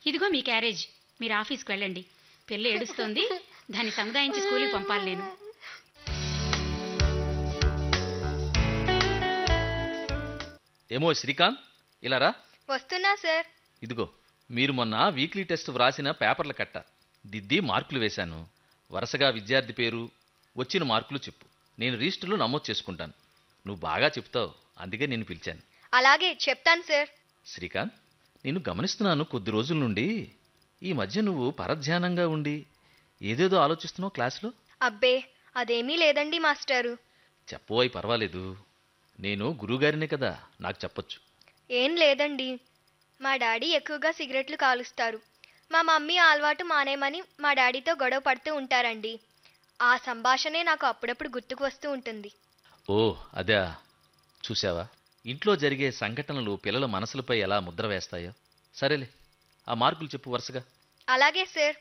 ఇదిగో మీ క్యారేజ్. మీరు ఆఫీస్కి వెళ్ళండి. పిల్ల ఏడుస్తోంది, దాన్ని సముదాయించి స్కూల్కి పంపాలి నేను. ఏమో శ్రీకాంత్, ఇలా రా. వస్తున్నా సార్. ఇదిగో మీరు మొన్న వీక్లీ టెస్ట్ వ్రాసిన పేపర్ల కట్ట దిద్ది మార్కులు వేశాను. వరుసగా విద్యార్థి పేరు, వచ్చిన మార్కులు చెప్పు. నేను రిజిస్టర్లో నమోదు చేసుకుంటాను. నువ్వు బాగా చెప్తావు, అందుకే నేను పిలిచాను. అలాగే చెప్తాను సార్. శ్రీకాంత్, నేను గమనిస్తున్నాను కొద్ది రోజుల నుండి ఈ మధ్య నువ్వు పరధ్యానంగా ఉండి ఏదేదో ఆలోచిస్తున్నావు క్లాసులో. అబ్బే అదేమీ లేదండి మాస్టారు. చెప్పబోయి పర్వాలేదు, నేను గురువుగారినే కదా, నాకు చెప్పొచ్చు. ఏం లేదండి, మా డాడీ ఎక్కువగా సిగరెట్లు కాలుస్తారు. మా మమ్మీ ఆ అలవాటు మానేమని మా డాడీతో గొడవ పడుతూ ఉంటారండి. ఆ సంభాషణే నాకు అప్పుడప్పుడు గుర్తుకు వస్తూ ఉంటుంది. ఓ అదా, చూసావా ఇంట్లో జరిగే సంఘటనలు పిల్లల మనసులపై ఎలా ముద్ర వేస్తాయో. సరేలే, ఆ మార్కులు చెప్పు వరుసగా. అలాగే సార్.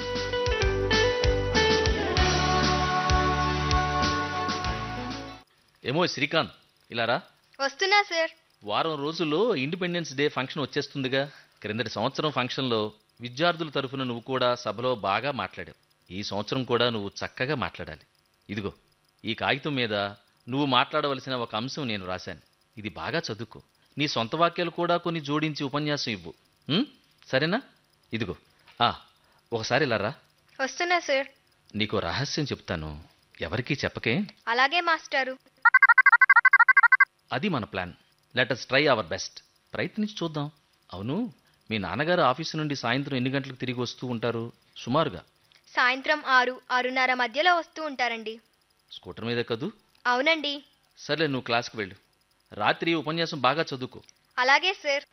ఏమో శ్రీకాంత్, ఇలా రా. వస్తున్నా సార్. వారం రోజుల్లో ఇండిపెండెన్స్ డే ఫంక్షన్ వచ్చేస్తుందిగా. క్రిందటి సంవత్సరం ఫంక్షన్లో విద్యార్థుల తరఫున నువ్వు కూడా సభలో బాగా మాట్లాడావు. ఈ సంవత్సరం కూడా నువ్వు చక్కగా మాట్లాడాలి. ఇదిగో ఈ కాగితం మీద నువ్వు మాట్లాడవలసిన ఒక అంశం నేను రాశాను. ఇది బాగా చదువుకో. నీ సొంత వాక్యాలు కూడా కొన్ని జోడించి ఉపన్యాసం ఇవ్వు. సరేనా? ఇదిగో ఒకసారి ఇలా రా. వస్తున్నా సార్. నీకు రహస్యం చెప్తాను, ఎవరికీ చెప్పకే. అలాగే మాస్టారు. అది మన plan. Let us try our best. ప్రయత్నించి చూద్దాం. అవును, మీ నాన్నగారు ఆఫీసు నుండి సాయంత్రం ఎన్ని గంటలకు తిరిగి వస్తూ ఉంటారు సుమారుగా? సాయంత్రం 6-6:30 మధ్యలో వస్తూ ఉంటారండి. స్కూటర్ మీద కదూ? అవునండి. సర్లే, నువ్వు క్లాస్కి వెళ్ళు. రాత్రి ఉపన్యాసం బాగా చదువుకో. అలాగే సార్.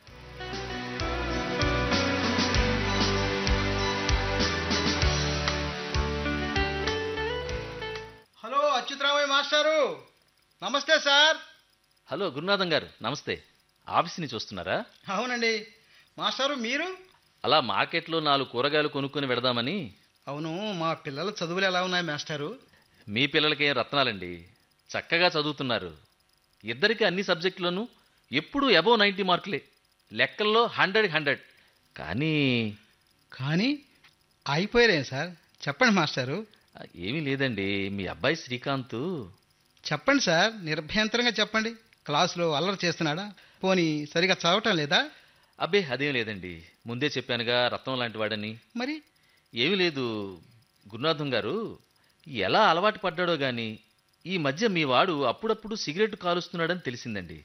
హలో అచ్యుతరామయ్య మాస్టారు, నమస్తే సార్. హలో గురునాథం గారు, నమస్తే. ఆఫీస్ నుంచి వస్తున్నారా? అవునండి మాస్టారు. మీరు? అలా మార్కెట్లో 4 కూరగాయలు కొనుక్కొని వెడదామని. అవును, మా పిల్లల చదువులు ఎలా ఉన్నాయి మాస్టారు? మీ పిల్లలకేం రత్నాలండి, చక్కగా చదువుతున్నారు. ఇద్దరికి అన్ని సబ్జెక్టులోనూ ఎప్పుడూ అబోవ్ 90 మార్కులే. లెక్కల్లో 100 కానీ కానీ అయిపోయారేం సార్? చెప్పండి మాస్టారు. ఏమీ లేదండి, మీ అబ్బాయి శ్రీకాంత్. చెప్పండి సార్, నిర్భయంతరంగా చెప్పండి. క్లాసులో అల్లరి చేస్తున్నాడా? పోనీ సరిగా చదవటం లేదా? అబ్బే అదేం లేదండి, ముందే చెప్పానుగా రత్నం లాంటి వాడని. మరి ఏమీ లేదు గురునాథం గారు, ఎలా అలవాటు పడ్డాడో గాని ఈ మధ్య మీ వాడు అప్పుడప్పుడు సిగరెట్ కాలుస్తున్నాడని తెలిసిందండి.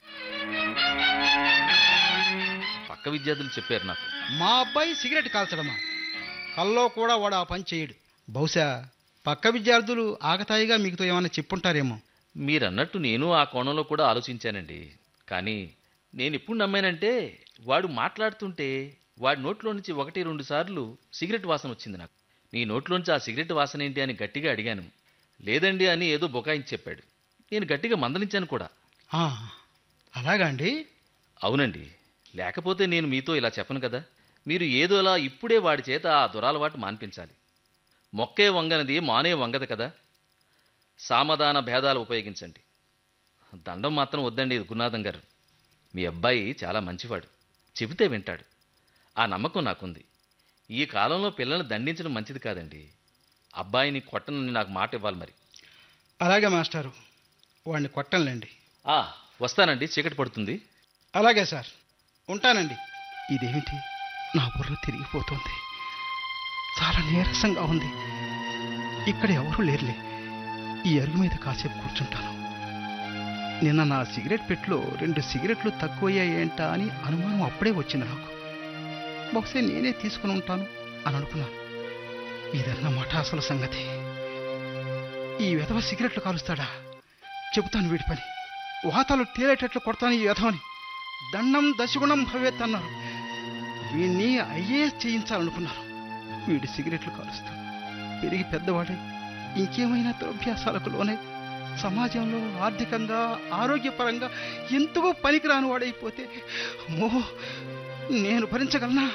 పక్క విద్యార్థులు చెప్పారు నాకు. మా అబ్బాయి సిగరెట్ కాల్చడమా? కల్లో కూడా వాడు ఆ పని చేయడు. బహుశా పక్క విద్యార్థులు ఆగతాయిగా మీకుతో ఏమైనా చెప్పుంటారేమో. మీరన్నట్టు నేను ఆ కోణంలో కూడా ఆలోచించానండి. కానీ నేను ఎప్పుడు నమ్మానంటే, వాడు మాట్లాడుతుంటే వాడి నోట్లో నుంచి 1-2 సార్లు సిగరెట్ వాసన వచ్చింది నాకు. నీ నోట్లోంచి ఆ సిగరెట్ వాసన ఏంటి అని గట్టిగా అడిగాను. లేదండి అని ఏదో బొకాయించి చెప్పాడు. నేను గట్టిగా మందలించాను కూడా. అలాగా అండి? అవునండి, లేకపోతే నేను మీతో ఇలా చెప్పను కదా. మీరు ఏదోలా ఇప్పుడే వాడి చేత ఆ దురలవాటు మాన్పించాలి. మొక్కే వంగనది మానే వంగదు కదా. సామధాన భేదాలు ఉపయోగించండి. దండం మాత్రం వద్దండి గురునాథం గారు. మీ అబ్బాయి చాలా మంచివాడు, చెబితే వింటాడు. ఆ నమ్మకం నాకుంది. ఈ కాలంలో పిల్లల్ని దండించడం మంచిది కాదండి. అబ్బాయిని కొట్టనని నాకు మాట ఇవ్వాలి మరి. అలాగే మాస్టారు, వాడిని కొట్టంలేండి. వస్తానండి, చీకటి పడుతుంది. అలాగే సార్, ఉంటానండి. ఇదేమిటి, నా బుర్ర తిరిగిపోతుంది. చాలా నీరసంగా ఉంది. ఇక్కడ ఎవరూ లేరులే. ఈ అరుగు మీద కాసేపు కూర్చుంటాను. నిన్న నా సిగరెట్ పెట్టులో 2 సిగరెట్లు తక్కువయ్యాయేంటా అని అనుమానం అప్పుడే వచ్చింది నాకు. బహుశా నేనే తీసుకుని ఉంటాను అని అనుకున్నాను. ఇదన్నమాట అసలు సంగతి. ఈ వెధవ సిగరెట్లు కాలుస్తాడా? చెబుతాను వీడి పని. వాతాలు తేలేటట్లు కొడతాను ఈ వెధవని. దండం దశగుణం భవేత్ అన్నారు. వీడిని ఐఏఎస్ చేయించాలనుకున్నారు. వీడి సిగరెట్లు కాలుస్తాడు. పెరిగి పెద్దవాడే ఇంకేమైనా దురభ్యాసాలకు లోనే సమాజంలో ఆర్థికంగా ఆరోగ్యపరంగా ఎంతో పనికిరాని వాడైపోతే అమ్మో, నేను భరించగలనా?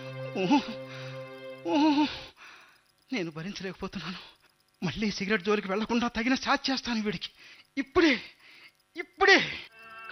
నేను భరించలేకపోతున్నాను. మళ్ళీ సిగరెట్ జోలికి వెళ్లకుండా తగిన సాధ్ చేస్తాను వీడికి. ఇప్పుడే.